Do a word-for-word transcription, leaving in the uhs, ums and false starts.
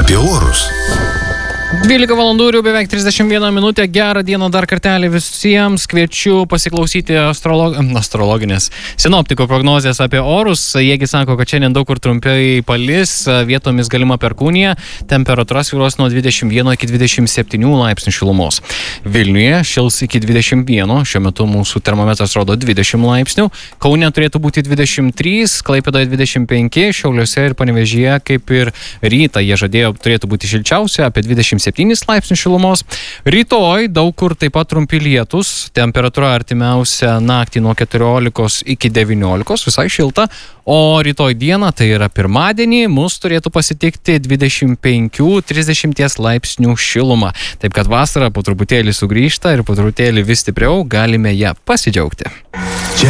apie orus. dvylika valandų ir jau beveik trisdešimt viena minutė. Gerą dieną dar kartelį visiems. Kviečiu pasiklausyti astrolog... astrologinės sinoptiko prognozės apie orus. Jiegi sako, kad šiandien daug kur trumpai palis, vietomis galima perkūnija. Temperatūra svyruos nuo dvidešimt vieno iki dvidešimt septynių laipsnių šilumos. Vilniuje šils iki dvidešimt vieno. Šiuo metu mūsų termometras rodo dvidešimt laipsnių. Kaune turėtų būti dvidešimt trys, Klaipėdoje dvidešimt penki, Šiauliuose ir Panevėžyje kaip ir rytą. Jie žadėjo, turėtų būti šilčiausia apie dvidešimt septynis laipsnių šilumos. Rytoj daug kur taip pat trumpi lietus. Temperatūra artimiausia naktį nuo keturiolikos iki devyniolikos, visai šilta. O rytoj dieną, tai yra pirmadienį, mus turėtų pasitikti dvidešimt penki trisdešimt laipsnių šiluma. Taip kad vasara po truputėlį sugrįžta ir po truputėlį vis stipriau galime ją pasidžiaugti.